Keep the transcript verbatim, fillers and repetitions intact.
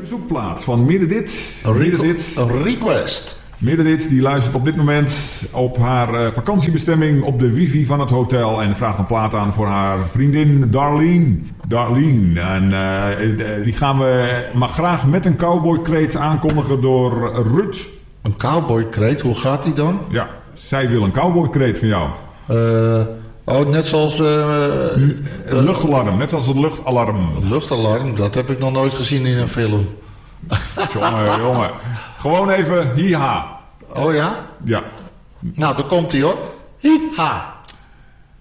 verzoekplaat van Meredith. Een, requ- Meredith. een request. Meredith die luistert op dit moment op haar uh, vakantiebestemming op de wifi van het hotel en vraagt een plaat aan voor haar vriendin Darlene. Darlene. En uh, die gaan we maar graag met een cowboykreet aankondigen door Ruud. Een cowboykreet, hoe gaat die dan? Ja, zij wil een cowboykreet van jou. Uh, oh, net zoals... Uh, uh, een luchtalarm, net als het luchtalarm. Een luchtalarm, dat heb ik nog nooit gezien in een film. Jongen, jongen. Gewoon even hi-ha. Oh ja? Ja. Nou, daar komt hij hoor. Hi-ha.